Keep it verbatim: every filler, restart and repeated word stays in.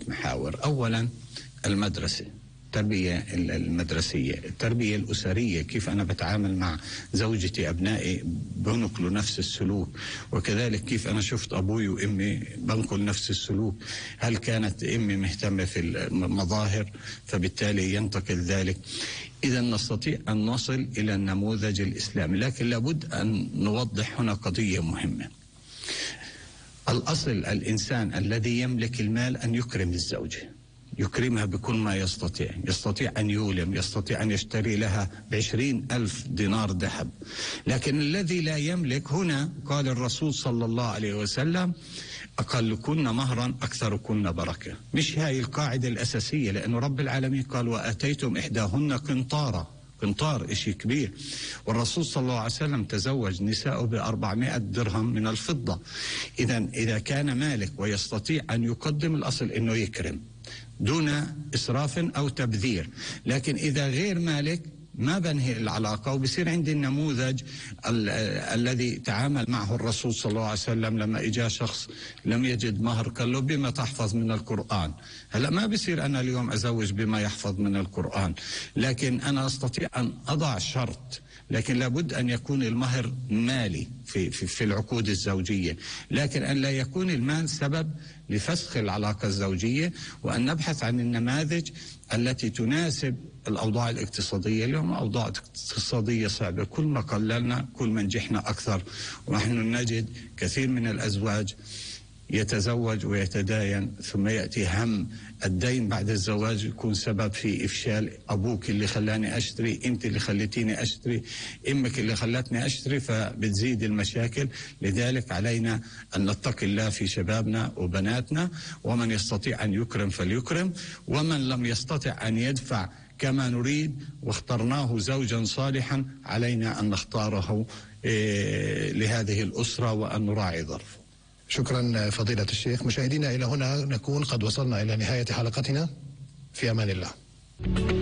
محاور. أولا المدرسة، التربية المدرسية، التربية الأسرية، كيف أنا بتعامل مع زوجتي، أبنائي بنقلوا نفس السلوك، وكذلك كيف أنا شفت أبوي وإمي بنقل نفس السلوك. هل كانت إمي مهتمة في المظاهر فبالتالي ينتقل ذلك؟ إذا نستطيع أن نصل إلى النموذج الإسلامي، لكن لابد أن نوضح هنا قضية مهمة. الأصل الإنسان الذي يملك المال أن يكرم الزوجة، يكرمها بكل ما يستطيع، يستطيع أن يولم، يستطيع أن يشتري لها بعشرين ألف دينار ذهب. لكن الذي لا يملك، هنا قال الرسول صلى الله عليه وسلم أقلكن مهرا أكثركن بركة. مش هاي القاعدة الأساسية، لأنه رب العالمين قال وآتيتم إحداهن قنطارا، قنطار إشي كبير. والرسول صلى الله عليه وسلم تزوج نساءه بأربعمائة درهم من الفضة. إذا إذا كان مالك ويستطيع أن يقدم، الأصل أنه يكرم دون إسراف أو تبذير. لكن إذا غير مالك ما بنهي العلاقة، وبصير عندي النموذج ال الذي تعامل معه الرسول صلى الله عليه وسلم لما إجا شخص لم يجد مهر قال له بما تحفظ من القرآن. هلأ ما بصير أنا اليوم أزوج بما يحفظ من القرآن، لكن أنا أستطيع أن أضع شرط، لكن لابد أن يكون المهر مالي في, في, في العقود الزوجية، لكن أن لا يكون المال سبب لفسخ العلاقة الزوجية، وأن نبحث عن النماذج التي تناسب الأوضاع الاقتصادية. اليوم أوضاع اقتصادية صعبة، كل ما قللنا كل ما نجحنا أكثر. ونحن نجد كثير من الأزواج يتزوج ويتداين ثم يأتي هم الدين بعد الزواج يكون سبب في إفشال. أبوك اللي خلاني أشتري، أنت اللي خليتيني أشتري، أمك اللي خلتني أشتري، فبتزيد المشاكل. لذلك علينا أن نتقي الله في شبابنا وبناتنا، ومن يستطيع أن يكرم فليكرم، ومن لم يستطع أن يدفع كما نريد واخترناه زوجا صالحا علينا أن نختاره إيه لهذه الأسرة وأن نراعي ظرفه. شكرا فضيلة الشيخ. مشاهدينا، إلى هنا نكون قد وصلنا إلى نهاية حلقتنا. في أمان الله.